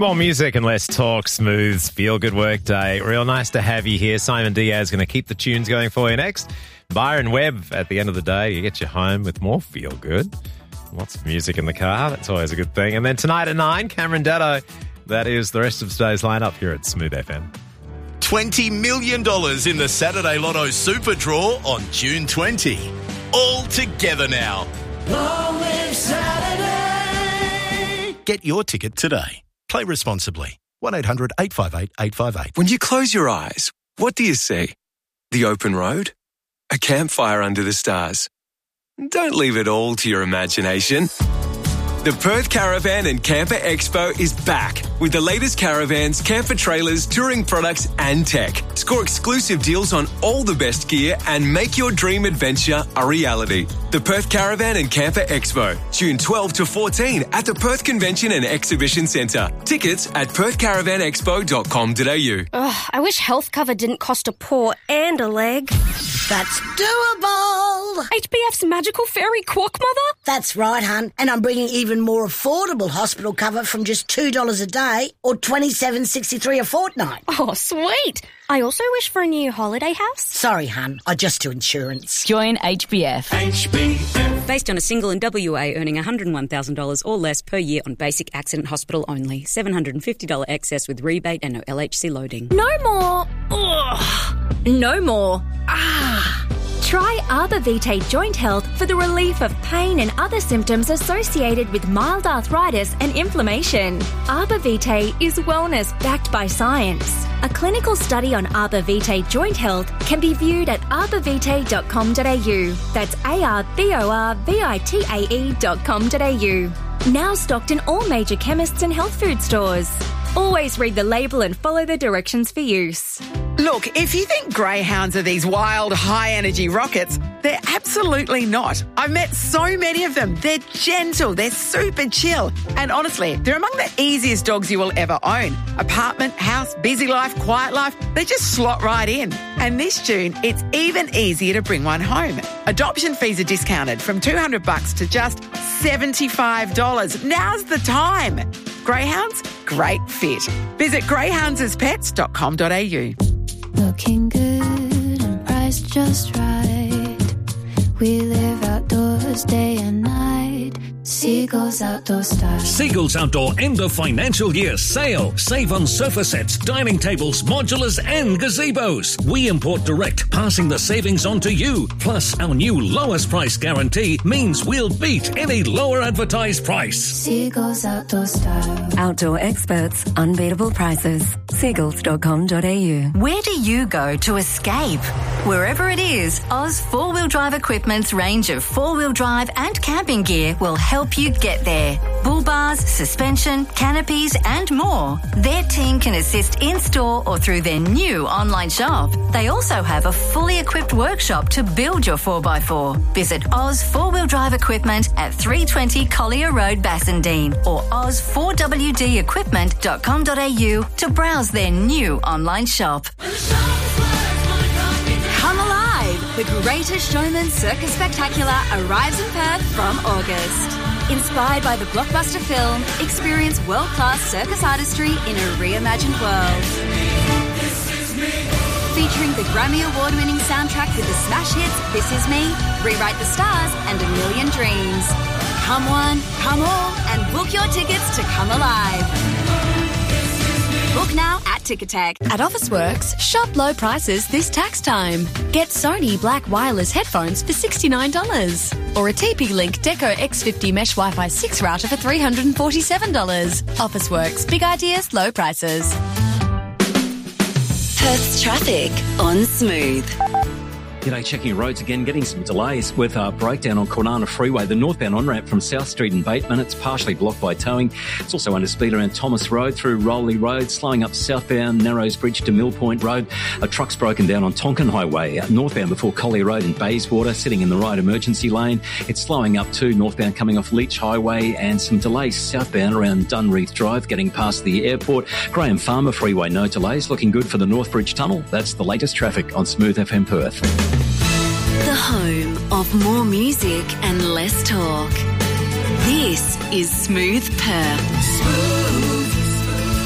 More music and less talk. Smooth's Feel Good Work Day. Real nice to have you here. Simon Diaz going to keep the tunes going for you next. Byron Webb at the end of the day. You get you home with more Feel Good. Lots of music in the car. That's always a good thing. And then tonight at 9, Cameron Datto. That is the rest of today's lineup here at Smooth FM. $20 million in the Saturday Lotto Super Draw on June 20. All together now. Long live Saturday. Get your ticket today. Play responsibly. 1-800-858-858. When you close your eyes, what do you see? The open road? A campfire under the stars? Don't leave it all to your imagination. The Perth Caravan and Camper Expo is back with the latest caravans, camper trailers, touring products and tech. Score exclusive deals on all the best gear and make your dream adventure a reality. The Perth Caravan and Camper Expo, June 12 to 14 at the Perth Convention and Exhibition Centre. Tickets at perthcaravanexpo.com.au. I wish health cover didn't cost a paw and a leg. That's doable. HBF's magical fairy quack mother? That's right, hun. And I'm bringing even more affordable hospital cover from just $2 a day or $27.63 a fortnight. Oh, sweet. I also wish for a new holiday house. Sorry, hun. I just do insurance. Join HBF. HBF. Based on a single in WA earning $101,000 or less per year on basic accident hospital only. $750 excess with rebate and no LHC loading. No more. Ugh. No more. Try Arbor Vitae Joint Health for the relief of pain and other symptoms associated with mild arthritis and inflammation. Arbor Vitae is wellness backed by science. A clinical study on Arbor Vitae Joint Health can be viewed at arborvitae.com.au. That's arborvitae.com.au. Now stocked in all major chemists and health food stores. Always read the label and follow the directions for use. Look, if you think greyhounds are these wild, high-energy rockets, they're absolutely not. I've met so many of them. They're gentle, they're super chill, and honestly, they're among the easiest dogs you will ever own. Apartment, house, busy life, quiet life, they just slot right in. And this June, it's even easier to bring one home. Adoption fees are discounted from $200 to just $75. Now's the time. Greyhounds, great fit. Visit greyhoundsaspets.com.au. Looking good and priced just right. We live outdoors day and night. Seagulls Outdoor Style. Seagulls Outdoor end of financial year sale. Save on sofa sets, dining tables, modulars and gazebos. We import direct, passing the savings on to you. Plus, our new lowest price guarantee means we'll beat any lower advertised price. Seagulls Outdoor Style. Outdoor experts, unbeatable prices. Seagulls.com.au. Where do you go to escape? Wherever it is, Oz 4-Wheel Drive Equipment's range of 4-wheel drive and camping gear will help you get there. Bull bars, suspension, canopies and more. Their team can assist in-store or through their new online shop. They also have a fully equipped workshop to build your 4x4. Visit Oz 4-Wheel Drive Equipment at 320 Collier Road, Bassendean or oz4wdequipment.com.au to browse their new online shop. Come alive! The Greatest Showman Circus Spectacular arrives in Perth from August. Inspired by the blockbuster film, experience world-class circus artistry in a reimagined world. Featuring the Grammy Award-winning soundtrack with the smash hits This Is Me, Rewrite the Stars and A Million Dreams. Come one, come all, and book your tickets to Come Alive. Book now at Ticketek. At Officeworks, shop low prices this tax time. Get Sony Black Wireless headphones for $69 or a TP-Link Deco X50 Mesh Wi-Fi 6 router for $347. Officeworks, big ideas, low prices. Perth's traffic on Smooth. G'day, checking your roads again, getting some delays with a breakdown on Kwinana Freeway. The northbound on-ramp from South Street and Bateman, it's partially blocked by towing. It's also under speed around Thomas Road through Rowley Road, slowing up southbound Narrows Bridge to Mill Point Road. A truck's broken down on Tonkin Highway, northbound before Collier Road and Bayswater, sitting in the right emergency lane. It's slowing up too, northbound coming off Leach Highway, and some delays southbound around Dunreath Drive, getting past the airport. Graham Farmer Freeway, no delays, looking good for the Northbridge Tunnel. That's the latest traffic on Smooth FM Perth. The home of more music and less talk. This is Smooth Perth. Smooth.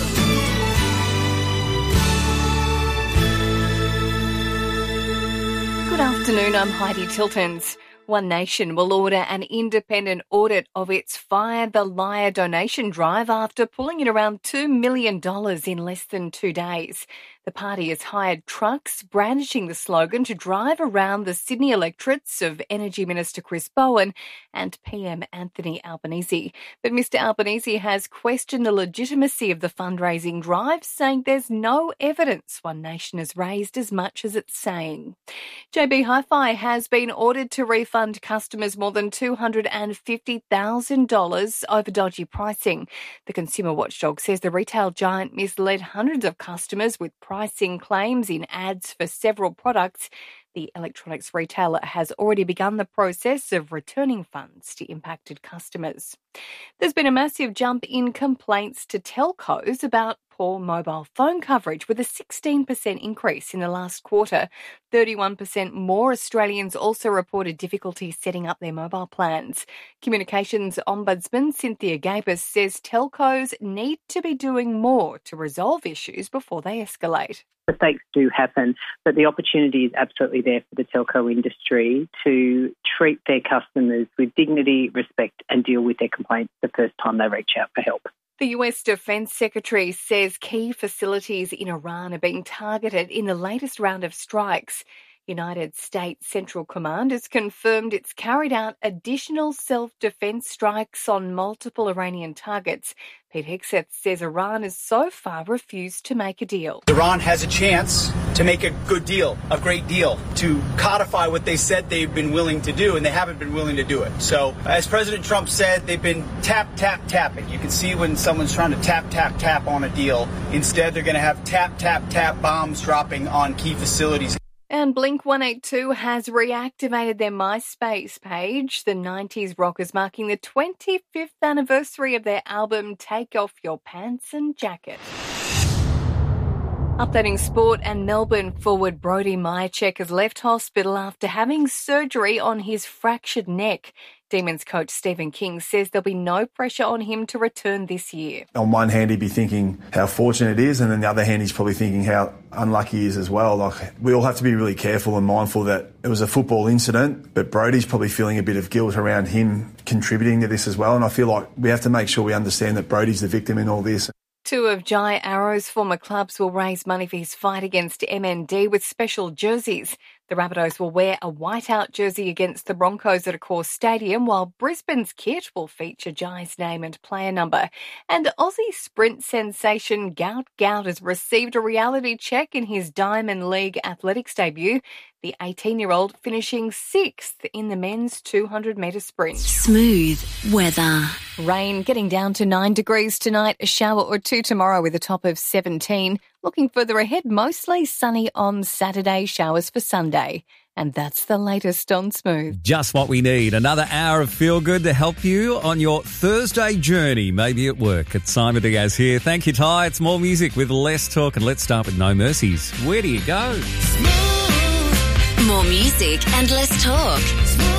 afternoon, I'm Heidi Tiltons. One Nation will order an independent audit of its Fire the Liar donation drive after pulling in around $2 million in less than 2 days. The party has hired trucks brandishing the slogan to drive around the Sydney electorates of Energy Minister Chris Bowen and PM Anthony Albanese. But Mr Albanese has questioned the legitimacy of the fundraising drive, saying there's no evidence One Nation has raised as much as it's saying. JB Hi-Fi has been ordered to refund customers more than $250,000 over dodgy pricing. The consumer watchdog says the retail giant misled hundreds of customers with pricing claims in ads for several products. The electronics retailer has already begun the process of returning funds to impacted customers. There's been a massive jump in complaints to telcos about poor mobile phone coverage, with a 16% increase in the last quarter. 31% more Australians also reported difficulty setting up their mobile plans. Communications Ombudsman Cynthia Gabus says telcos need to be doing more to resolve issues before they escalate. Mistakes do happen, but the opportunity is absolutely there for the telco industry to treat their customers with dignity, respect, and deal with their complaints the first time they reach out for help. The US Defence Secretary says key facilities in Iran are being targeted in the latest round of strikes. United States Central Command has confirmed it's carried out additional self-defence strikes on multiple Iranian targets. Pete Hegseth says Iran has so far refused to make a deal. Iran has a chance to make a good deal, a great deal, to codify what they said they've been willing to do, and they haven't been willing to do it. So, as President Trump said, they've been tapping. You can see when someone's trying to tap on a deal. Instead, they're going to have tap bombs dropping on key facilities. And Blink-182 has reactivated their MySpace page. The 90s rockers marking the 25th anniversary of their album Take Off Your Pants and Jacket. Updating sport, and Melbourne forward Brodie Mihocek has left hospital after having surgery on his fractured neck. Demons coach Stephen King says there'll be no pressure on him to return this year. On one hand, he'd be thinking how fortunate it is, and on the other hand, he's probably thinking how unlucky he is as well. Like, we all have to be really careful and mindful that it was a football incident, but Brodie's probably feeling a bit of guilt around him contributing to this as well, and I feel like we have to make sure we understand that Brodie's the victim in all this. Two of Jai Arrow's former clubs will raise money for his fight against MND with special jerseys. The Rabbitohs will wear a whiteout jersey against the Broncos at Accor Stadium, while Brisbane's kit will feature Jai's name and player number. And Aussie sprint sensation Gout has received a reality check in his Diamond League athletics debut. The 18-year-old finishing 6th in the men's 200-metre sprint. Smooth weather. Rain getting down to 9 degrees tonight, a shower or two tomorrow with a top of 17. Looking further ahead, mostly sunny on Saturday, showers for Sunday. And that's the latest on Smooth. Just what we need. Another hour of Feel Good to help you on your Thursday journey, maybe at work. It's Simon Diaz here. Thank you, Ty. It's more music with less talk, and let's start with No Mercies. Where do you go? More music and less talk.